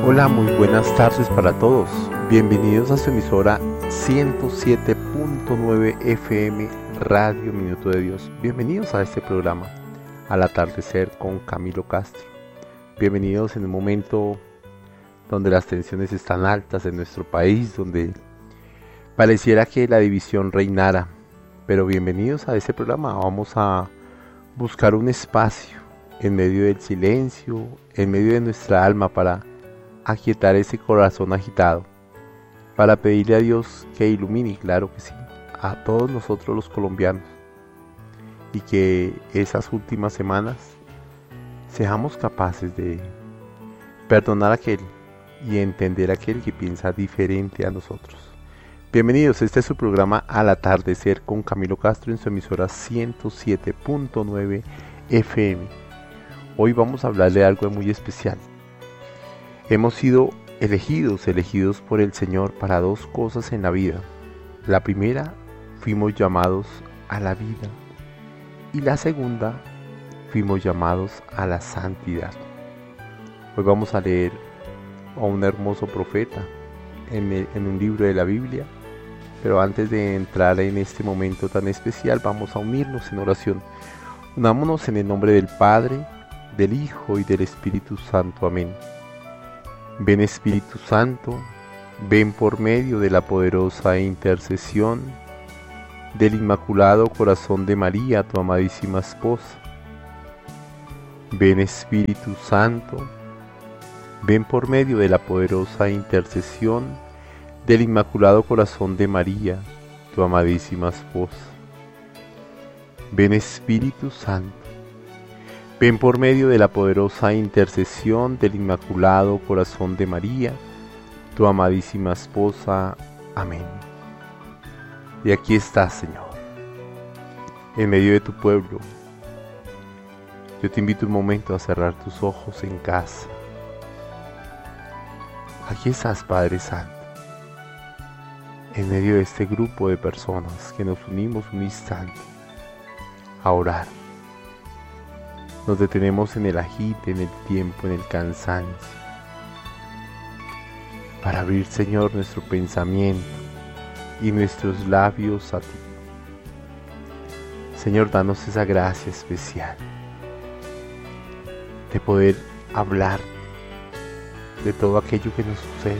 Hola, muy buenas tardes para todos. Bienvenidos a su emisora 107.9 FM Radio Minuto de Dios. Bienvenidos a este programa, Al Atardecer con Camilo Castro. Bienvenidos en un momento donde las tensiones están altas en nuestro país, donde pareciera que la división reinara. Pero bienvenidos a este programa. Vamos a buscar un espacio en medio del silencio, en medio de nuestra alma, para aquietar ese corazón agitado, para pedirle a Dios que ilumine, claro que sí, a todos nosotros los colombianos, y que esas últimas semanas seamos capaces de perdonar a aquel y entender a aquel que piensa diferente a nosotros. Bienvenidos, este es su programa Al Atardecer con Camilo Castro en su emisora 107.9 FM. Hoy vamos a hablarle de algo muy especial. Hemos sido elegidos por el Señor para dos cosas en la vida. La primera, fuimos llamados a la vida, y la segunda, fuimos llamados a la santidad. Hoy vamos a leer a un hermoso profeta en un libro de la Biblia, pero antes de entrar en este momento tan especial, vamos a unirnos en oración. Unámonos en el nombre del Padre, del Hijo y del Espíritu Santo. Amén. Ven Espíritu Santo, ven por medio de la poderosa intercesión del Inmaculado Corazón de María, tu amadísima esposa. Ven Espíritu Santo, ven por medio de la poderosa intercesión del Inmaculado Corazón de María, tu amadísima esposa. Ven Espíritu Santo, ven por medio de la poderosa intercesión del Inmaculado Corazón de María, tu amadísima esposa. Amén. Y aquí estás, Señor, en medio de tu pueblo. Yo te invito un momento a cerrar tus ojos en casa. Aquí estás, Padre Santo, en medio de este grupo de personas que nos unimos un instante a orar. Nos detenemos en el agite, en el tiempo, en el cansancio, para abrir, Señor, nuestro pensamiento y nuestros labios a ti. Señor, danos esa gracia especial de poder hablar de todo aquello que nos sucede.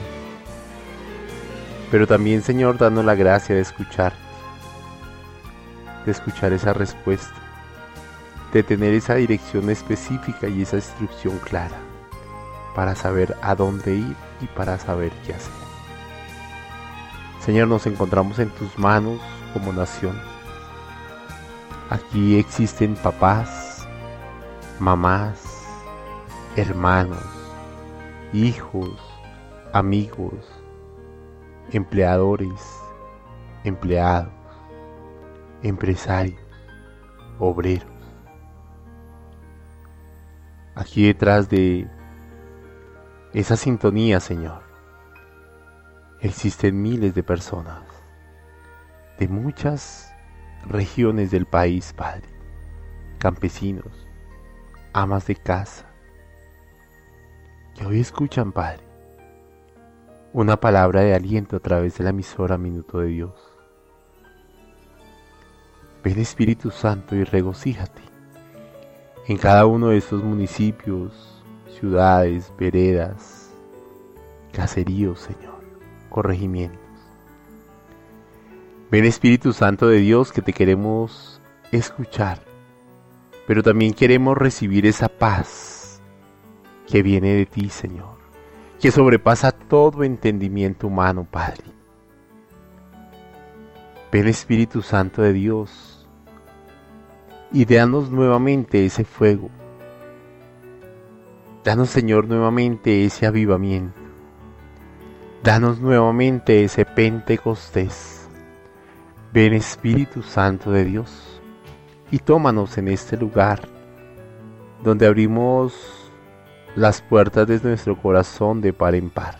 Pero también, Señor, danos la gracia de escuchar esa respuesta, de tener esa dirección específica y esa instrucción clara para saber a dónde ir y para saber qué hacer. Señor, nos encontramos en tus manos como nación. Aquí existen papás, mamás, hermanos, hijos, amigos, empleadores, empleados, empresarios, obreros. Aquí detrás de esa sintonía, Señor, existen miles de personas de muchas regiones del país, Padre, campesinos, amas de casa, que hoy escuchan, Padre, una palabra de aliento a través de la emisora Minuto de Dios. Ven Espíritu Santo y regocíjate en cada uno de estos municipios, ciudades, veredas, caseríos, Señor, corregimientos. Ven Espíritu Santo de Dios, que te queremos escuchar, pero también queremos recibir esa paz que viene de ti, Señor, que sobrepasa todo entendimiento humano, Padre. Ven Espíritu Santo de Dios, y danos nuevamente ese fuego. Danos, Señor, nuevamente ese avivamiento. Danos nuevamente ese Pentecostés. Ven Espíritu Santo de Dios y tómanos en este lugar donde abrimos las puertas de nuestro corazón de par en par.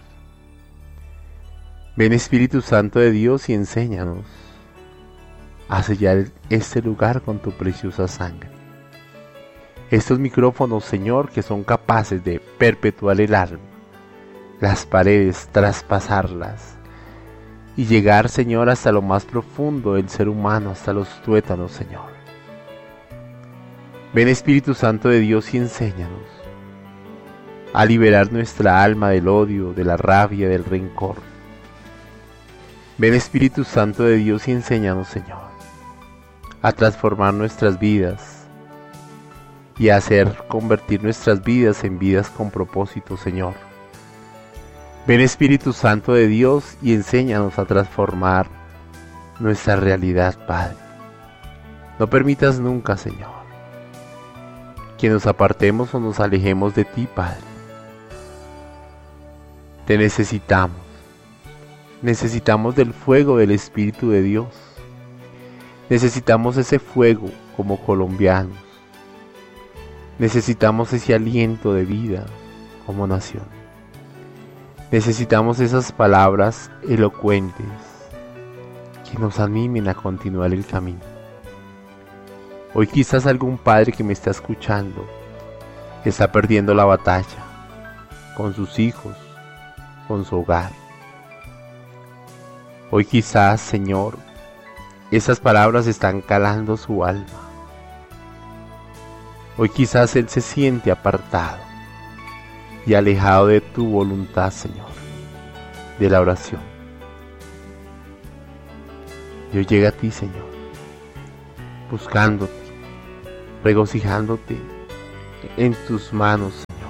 Ven Espíritu Santo de Dios y enséñanos a sellar este lugar con tu preciosa sangre. Estos micrófonos, Señor, que son capaces de perpetuar el alma, las paredes, traspasarlas y llegar, Señor, hasta lo más profundo del ser humano, hasta los tuétanos, Señor. Ven, Espíritu Santo de Dios, y enséñanos a liberar nuestra alma del odio, de la rabia, del rencor. Ven, Espíritu Santo de Dios, y enséñanos, Señor, a transformar nuestras vidas y a convertir nuestras vidas en vidas con propósito, Señor. Ven, Espíritu Santo de Dios, y enséñanos a transformar nuestra realidad, Padre. No permitas nunca, Señor, que nos apartemos o nos alejemos de ti, Padre. Te necesitamos. Necesitamos del fuego del Espíritu de Dios. Necesitamos ese fuego como colombianos. Necesitamos ese aliento de vida como nación. Necesitamos esas palabras elocuentes que nos animen a continuar el camino. Hoy quizás algún padre que me está escuchando está perdiendo la batalla con sus hijos, con su hogar. Hoy quizás, Señor, esas palabras están calando su alma. Hoy quizás él se siente apartado y alejado de tu voluntad, Señor, de la oración. Yo llego a ti, Señor, buscándote, regocijándote en tus manos, Señor.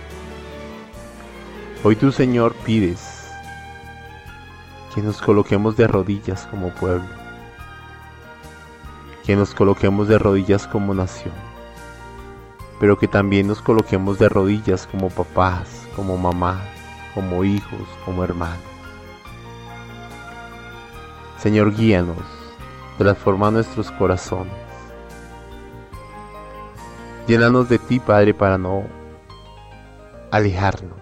Hoy tú, Señor, pides que nos coloquemos de rodillas como pueblo, que nos coloquemos de rodillas como nación, pero que también nos coloquemos de rodillas como papás, como mamás, como hijos, como hermanos. Señor, guíanos, transforma nuestros corazones. Llénanos de ti, Padre, para no alejarnos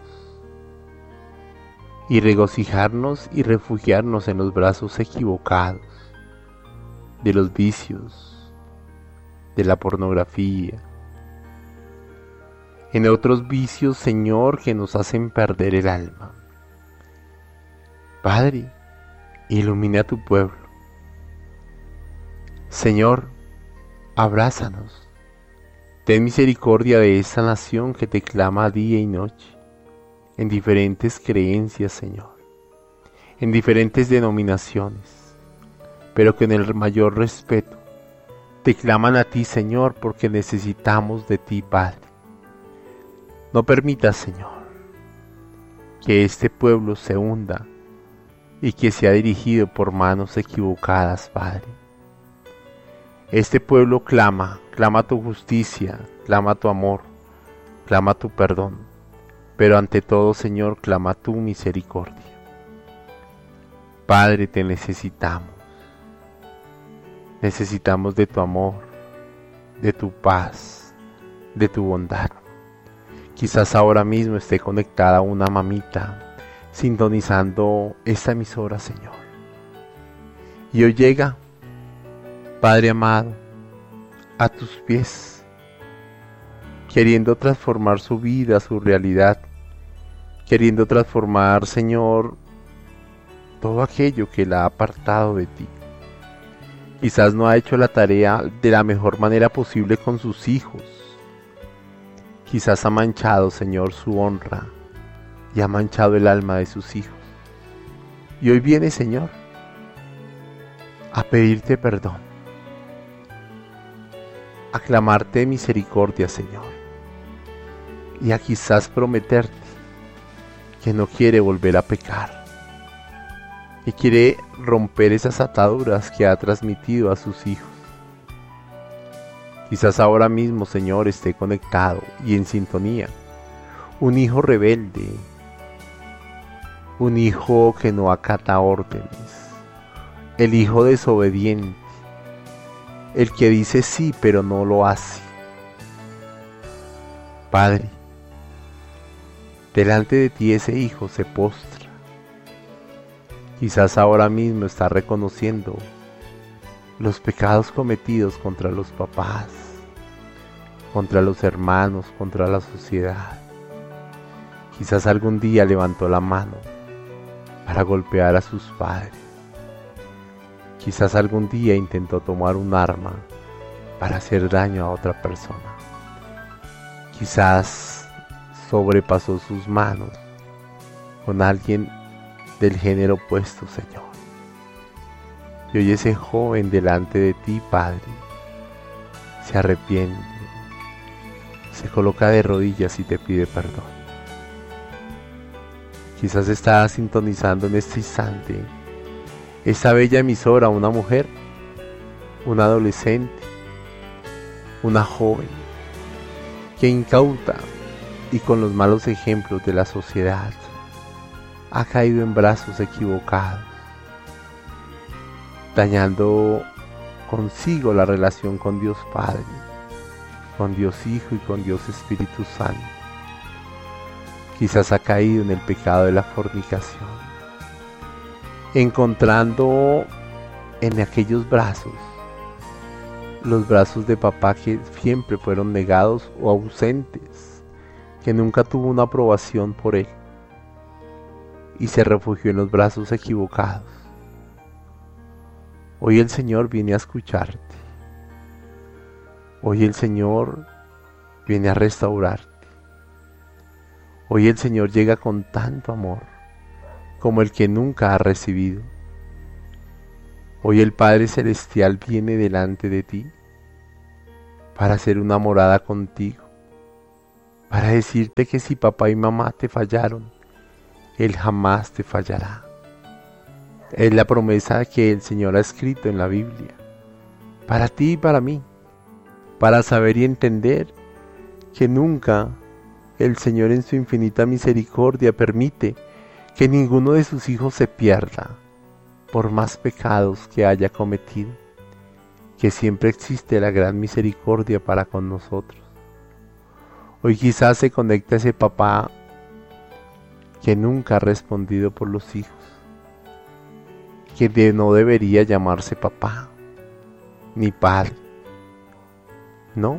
y regocijarnos y refugiarnos en los brazos equivocados de los vicios, de la pornografía, en otros vicios, Señor, que nos hacen perder el alma. Padre, ilumina a tu pueblo. Señor, abrázanos. Ten misericordia de esta nación que te clama día y noche, en diferentes creencias, Señor, en diferentes denominaciones, pero que en el mayor respeto te claman a ti, Señor, porque necesitamos de ti, Padre. No permitas, Señor, que este pueblo se hunda y que sea dirigido por manos equivocadas, Padre. Este pueblo clama tu justicia, clama tu amor, clama tu perdón, pero ante todo, Señor, clama tu misericordia. Padre, te necesitamos. Necesitamos de tu amor, de tu paz, de tu bondad. Quizás ahora mismo esté conectada una mamita sintonizando esta emisora, Señor. Y hoy llega, Padre amado, a tus pies, queriendo transformar su vida, su realidad, queriendo transformar, Señor, todo aquello que la ha apartado de ti. Quizás no ha hecho la tarea de la mejor manera posible con sus hijos. Quizás ha manchado, Señor, su honra y ha manchado el alma de sus hijos. Y hoy viene, Señor, a pedirte perdón, a clamarte misericordia, Señor, y a quizás prometerte que no quiere volver a pecar, que quiere romper esas ataduras que ha transmitido a sus hijos. Quizás ahora mismo, Señor, esté conectado y en sintonía un hijo rebelde, un hijo que no acata órdenes, el hijo desobediente, el que dice sí pero no lo hace. Padre, delante de ti ese hijo se postra. Quizás ahora mismo está reconociendo los pecados cometidos contra los papás, contra los hermanos, contra la sociedad. Quizás algún día levantó la mano para golpear a sus padres. Quizás algún día intentó tomar un arma para hacer daño a otra persona. Quizás sobrepasó sus manos con alguien del género opuesto, Señor. Y hoy ese joven delante de ti, Padre, se arrepiente, se coloca de rodillas y te pide perdón. Quizás está sintonizando en este instante esa bella emisora, una mujer, una adolescente, una joven que incauta y con los malos ejemplos de la sociedad ha caído en brazos equivocados, dañando consigo la relación con Dios Padre, con Dios Hijo y con Dios Espíritu Santo. Quizás ha caído en el pecado de la fornicación, encontrando en aquellos brazos los brazos de papá que siempre fueron negados o ausentes, que nunca tuvo una aprobación por él, y se refugió en los brazos equivocados. Hoy el Señor viene a escucharte. Hoy el Señor viene a restaurarte. Hoy el Señor llega con tanto amor como el que nunca ha recibido. Hoy el Padre Celestial viene delante de ti para hacer una morada contigo, para decirte que si papá y mamá te fallaron, Él jamás te fallará. Es la promesa que el Señor ha escrito en la Biblia, para ti y para mí, para saber y entender que nunca el Señor en su infinita misericordia permite que ninguno de sus hijos se pierda, por más pecados que haya cometido, que siempre existe la gran misericordia para con nosotros. Hoy quizás se conecta ese papá que nunca ha respondido por los hijos, que no debería llamarse papá, ni padre, no,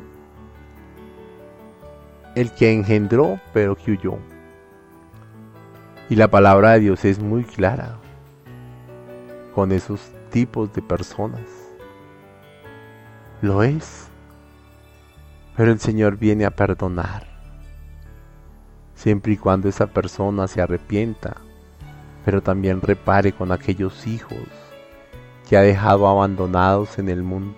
el que engendró pero que huyó. Y la palabra de Dios es muy clara con esos tipos de personas. Lo es. Pero el Señor viene a perdonar, siempre y cuando esa persona se arrepienta, pero también repare con aquellos hijos que ha dejado abandonados en el mundo.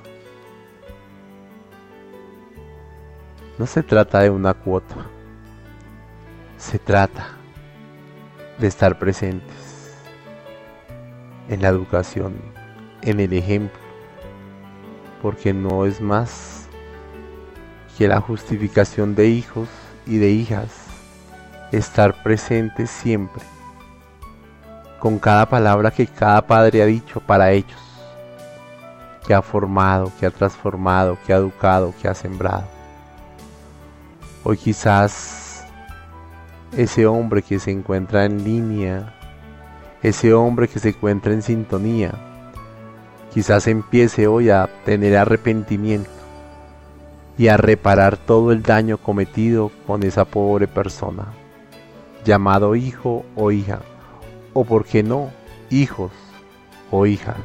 No se trata de una cuota, se trata de estar presentes en la educación, en el ejemplo, porque no es más que la justificación de hijos y de hijas, estar presentes siempre, con cada palabra que cada padre ha dicho para ellos, que ha formado, que ha transformado, que ha educado, que ha sembrado. Hoy quizás ese hombre que se encuentra en línea, ese hombre que se encuentra en sintonía, quizás empiece hoy a tener arrepentimiento y a reparar todo el daño cometido con esa pobre persona, llamado hijo o hija, o por qué no, hijos o hijas.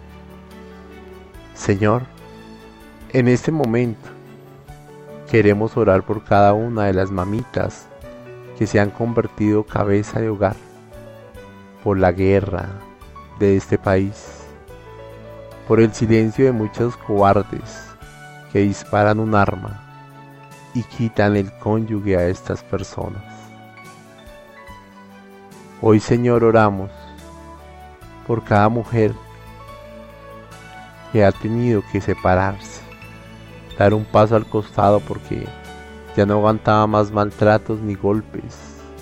Señor, en este momento queremos orar por cada una de las mamitas que se han convertido cabeza de hogar por la guerra de este país, por el silencio de muchos cobardes que disparan un arma y quitan el cónyuge a estas personas. Hoy, Señor, oramos por cada mujer que ha tenido que separarse, dar un paso al costado porque ya no aguantaba más maltratos ni golpes.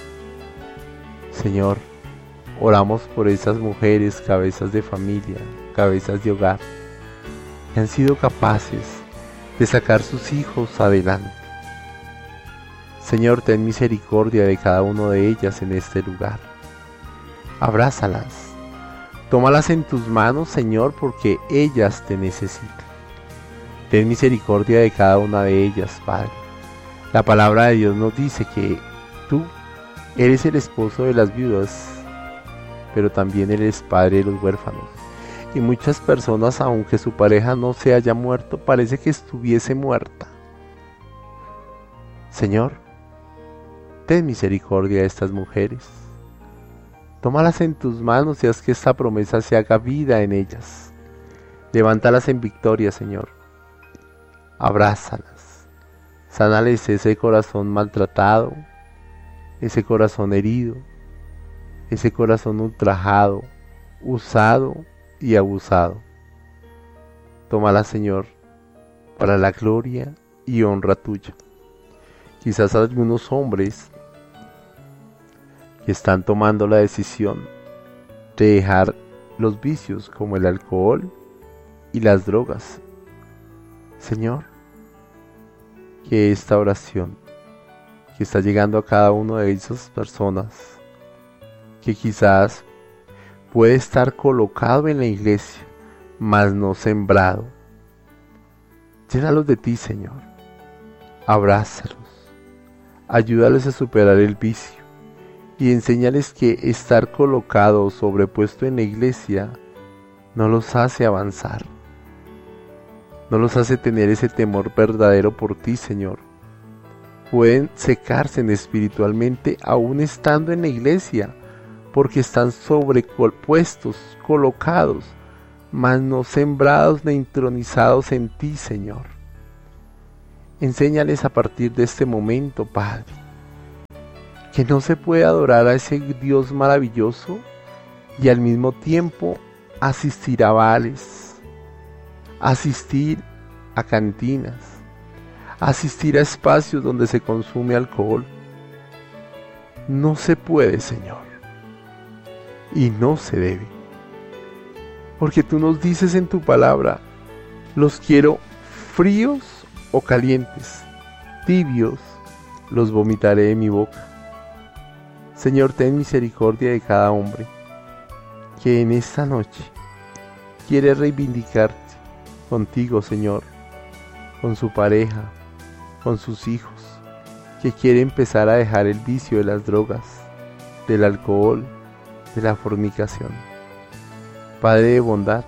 Señor, oramos por esas mujeres, cabezas de familia, cabezas de hogar, que han sido capaces de sacar sus hijos adelante. Señor, ten misericordia de cada una de ellas en este lugar. Abrázalas, tómalas en tus manos, Señor, porque ellas te necesitan. Ten misericordia de cada una de ellas, Padre. La palabra de Dios nos dice que tú Eres el esposo de las viudas, pero también eres padre de los huérfanos. Y muchas personas, aunque su pareja no se haya muerto, parece que estuviese muerta. Señor, ten misericordia de estas mujeres. Tómalas en tus manos y haz que esta promesa se haga vida en ellas. Levántalas en victoria, Señor. Abrázalas. Sánales ese corazón maltratado, ese corazón herido, ese corazón ultrajado, usado y abusado. Tómala, Señor, para la gloria y honra tuya. Quizás algunos hombres que están tomando la decisión de dejar los vicios como el alcohol y las drogas. Señor, que esta oración que está llegando a cada una de esas personas que quizás puede estar colocado en la iglesia, mas no sembrado. Llénalos de ti, Señor. Abrázalos. Ayúdales a superar el vicio y enséñales que estar colocado o sobrepuesto en la iglesia no los hace avanzar. No los hace tener ese temor verdadero por ti, Señor. Pueden secarse espiritualmente aún estando en la iglesia, porque están sobrepuestos, colocados, mas no sembrados ni entronizados en ti, Señor. Enséñales a partir de este momento, Padre, que no se puede adorar a ese Dios maravilloso y al mismo tiempo asistir a bares, asistir a cantinas, asistir a espacios donde se consume alcohol. No se puede, Señor, y no se debe, porque tú nos dices en tu palabra: los quiero fríos o calientes, tibios los vomitaré de mi boca. Señor, ten misericordia de cada hombre que en esta noche quiere reivindicarte contigo, Señor, con su pareja, con sus hijos, que quiere empezar a dejar el vicio de las drogas, del alcohol, de la fornicación. Padre de bondad,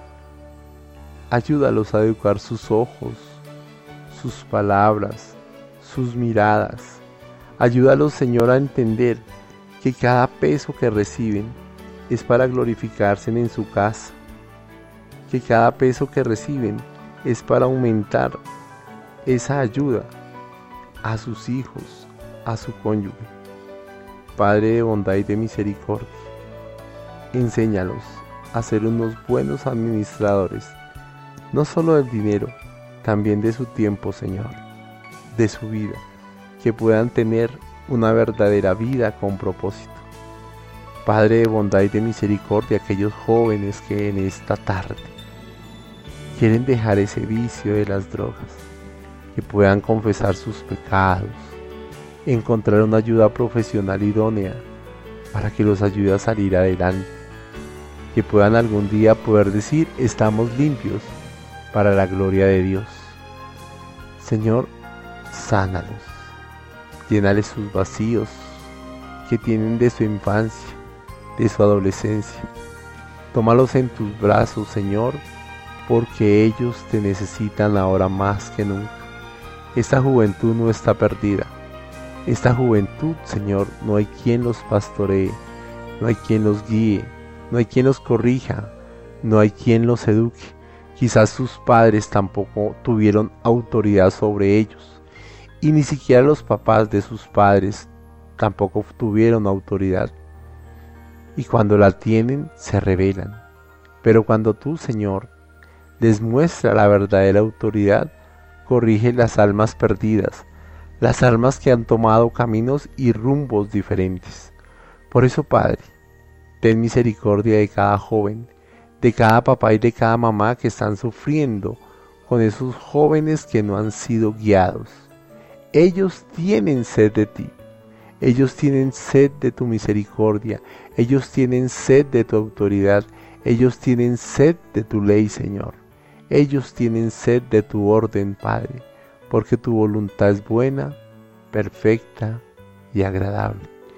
ayúdalos a educar sus ojos, sus palabras, sus miradas. Ayúdalos, Señor, a entender que cada peso que reciben es para glorificarse en su casa, que cada peso que reciben es para aumentar esa ayuda a sus hijos, a su cónyuge. Padre de bondad y de misericordia, enséñalos a ser unos buenos administradores, no solo del dinero, también de su tiempo, Señor, de su vida, que puedan tener una verdadera vida con propósito. Padre de bondad y de misericordia, aquellos jóvenes que en esta tarde quieren dejar ese vicio de las drogas, que puedan confesar sus pecados, encontrar una ayuda profesional idónea para que los ayude a salir adelante, que puedan algún día poder decir: estamos limpios para la gloria de Dios. Señor, sánalos, llénales sus vacíos que tienen de su infancia, de su adolescencia. Tómalos en tus brazos, Señor, porque ellos te necesitan ahora más que nunca. Esta juventud no está perdida. Esta juventud, Señor, no hay quien los pastoree, no hay quien los guíe, no hay quien los corrija, no hay quien los eduque. Quizás sus padres tampoco tuvieron autoridad sobre ellos, y ni siquiera los papás de sus padres tampoco tuvieron autoridad. Y cuando la tienen, se rebelan. Pero cuando tú, Señor, les muestras la verdadera autoridad, corrige las almas perdidas, las almas que han tomado caminos y rumbos diferentes. Por eso, Padre, ten misericordia de cada joven, de cada papá y de cada mamá que están sufriendo con esos jóvenes que no han sido guiados. Ellos tienen sed de ti, ellos tienen sed de tu misericordia, ellos tienen sed de tu autoridad, ellos tienen sed de tu ley, Señor. Ellos tienen sed de tu orden, Padre, porque tu voluntad es buena, perfecta y agradable.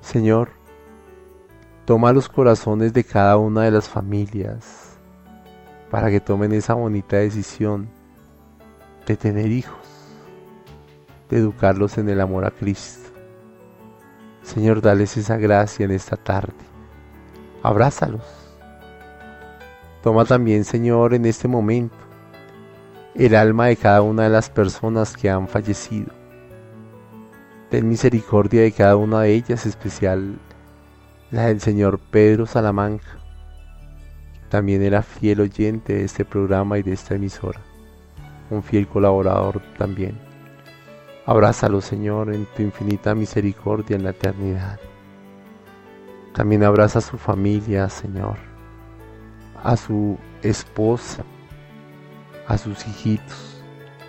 Señor, toma los corazones de cada una de las familias para que tomen esa bonita decisión de tener hijos, de educarlos en el amor a Cristo. Señor, dales esa gracia en esta tarde. Abrázalos. Toma también, Señor, en este momento el alma de cada una de las personas que han fallecido. Ten misericordia de cada una de ellas, especial la del señor Pedro Salamanca, que también era fiel oyente de este programa y de esta emisora, un fiel colaborador también. Abrázalo, Señor, en tu infinita misericordia en la eternidad. También abraza a su familia, Señor, a su esposa, a sus hijitos.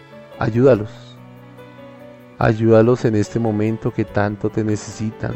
Ayúdalos en este momento que tanto te necesitan.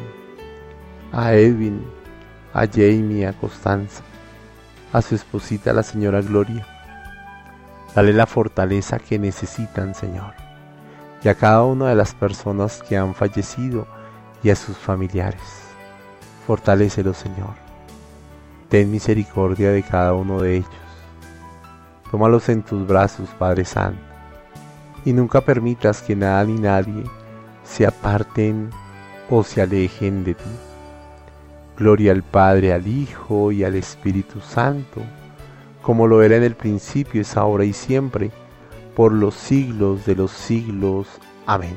A Edwin, a Jamie, a Constanza, a su esposita la señora Gloria. Dale la fortaleza que necesitan, Señor, y a cada una de las personas que han fallecido y a sus familiares. Fortalécelos, Señor. Ten misericordia de cada uno de ellos. Tómalos en tus brazos, Padre Santo, y nunca permitas que nada ni nadie se aparten o se alejen de ti. Gloria al Padre, al Hijo y al Espíritu Santo, como lo era en el principio, es ahora y siempre, por los siglos de los siglos. Amén.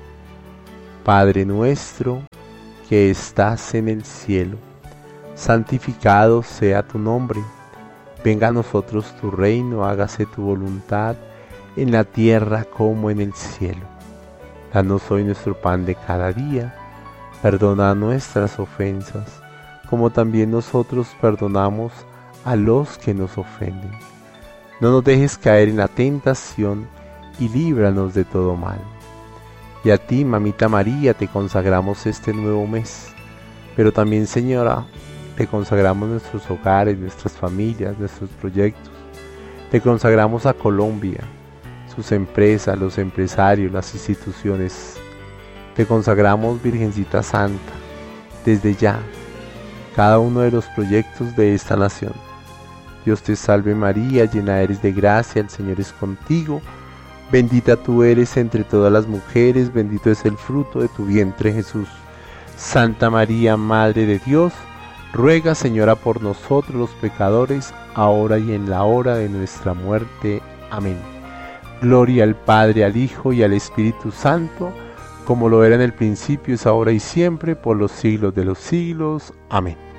Padre nuestro, que estás en el cielo, santificado sea tu nombre. Venga a nosotros tu reino, hágase tu voluntad, en la tierra como en el cielo. Danos hoy nuestro pan de cada día. Perdona nuestras ofensas, como también nosotros perdonamos a los que nos ofenden. No nos dejes caer en la tentación y líbranos de todo mal. Y a ti, Mamita María, te consagramos este nuevo mes. Pero también, Señora, te consagramos nuestros hogares, nuestras familias, nuestros proyectos. Te consagramos a Colombia, sus empresas, los empresarios, las instituciones. Te consagramos, Virgencita Santa, desde ya, cada uno de los proyectos de esta nación. Dios te salve María, llena eres de gracia, el Señor es contigo. Bendita tú eres entre todas las mujeres, bendito es el fruto de tu vientre Jesús. Santa María, Madre de Dios, ruega, Señora, por nosotros los pecadores, ahora y en la hora de nuestra muerte. Amén. Gloria al Padre, al Hijo y al Espíritu Santo, como lo era en el principio, es ahora y siempre, por los siglos de los siglos. Amén.